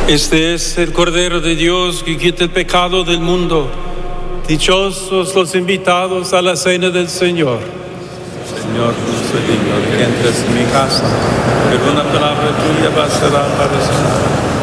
Este es el Cordero de Dios que quita el pecado del mundo. Dichosos los invitados a la cena del Señor. Señor, no soy digno de que entres en mi casa, pero una palabra tuya bastará para sanar.